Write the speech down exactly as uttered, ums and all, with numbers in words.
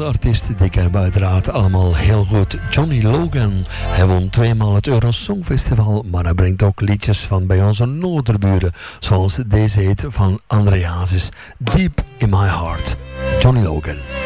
volgende artiest, die kennen we uiteraard allemaal heel goed. Johnny Logan. Hij won tweemaal het Eurosong Festival, maar hij brengt ook liedjes van bij onze noorderburen. Zoals deze heet van André Hazes, Deep in My Heart. Johnny Logan.